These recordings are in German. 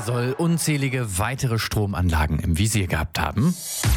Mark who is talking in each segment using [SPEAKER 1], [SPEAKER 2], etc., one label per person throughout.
[SPEAKER 1] soll unzählige weitere Stromanlagen im Visier gehabt haben.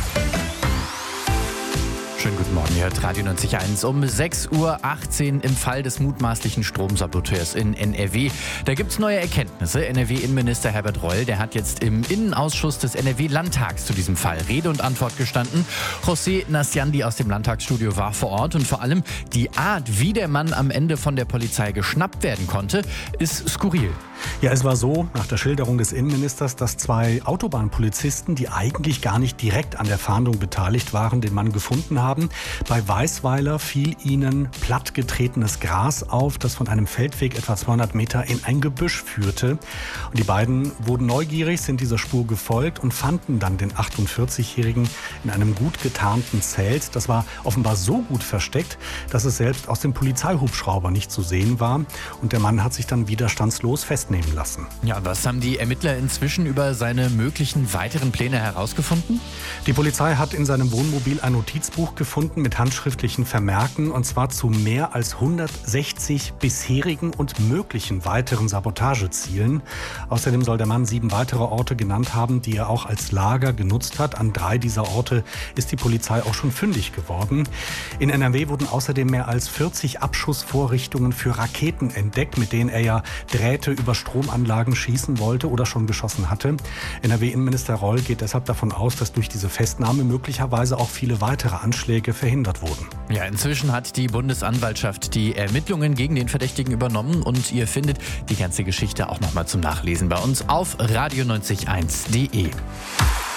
[SPEAKER 1] Schönen guten Morgen, ihr hört Radio 90.1 um 6.18 Uhr im Fall des mutmaßlichen Stromsaboteurs in NRW. Da gibt es neue Erkenntnisse. NRW-Innenminister Herbert Reul, der hat jetzt im Innenausschuss des NRW-Landtags zu diesem Fall Rede und Antwort gestanden. José Nasciandi aus dem Landtagsstudio war vor Ort und vor allem die Art, wie der Mann am Ende von der Polizei geschnappt werden konnte, ist skurril.
[SPEAKER 2] Ja, es war so, nach der Schilderung des Innenministers, dass zwei Autobahnpolizisten, die eigentlich gar nicht direkt an der Fahndung beteiligt waren, den Mann gefunden haben. Bei Weißweiler fiel ihnen plattgetretenes Gras auf, das von einem Feldweg etwa 200 Meter in ein Gebüsch führte. Und die beiden wurden neugierig, sind dieser Spur gefolgt und fanden dann den 48-Jährigen in einem gut getarnten Zelt. Das war offenbar so gut versteckt, dass es selbst aus dem Polizeihubschrauber nicht zu sehen war. Und der Mann hat sich dann widerstandslos festnehmen lassen.
[SPEAKER 1] Ja, was haben die Ermittler inzwischen über seine möglichen weiteren Pläne herausgefunden?
[SPEAKER 2] Die Polizei hat in seinem Wohnmobil ein Notizbuch gefunden mit handschriftlichen Vermerken, und zwar zu mehr als 160 bisherigen und möglichen weiteren Sabotagezielen. Außerdem soll der Mann 7 weitere Orte genannt haben, die er auch als Lager genutzt hat. An 3 dieser Orte ist die Polizei auch schon fündig geworden. In NRW wurden außerdem mehr als 40 Abschussvorrichtungen für Raketen entdeckt, mit denen er ja Drähte über Stromanlagen schießen wollte oder schon geschossen hatte. NRW-Innenminister Reul geht deshalb davon aus, dass durch diese Festnahme möglicherweise auch viele weitere Anschläge verhindert wurden.
[SPEAKER 1] Ja, inzwischen hat die Bundesanwaltschaft die Ermittlungen gegen den Verdächtigen übernommen und ihr findet die ganze Geschichte auch nochmal zum Nachlesen bei uns auf radio901.de.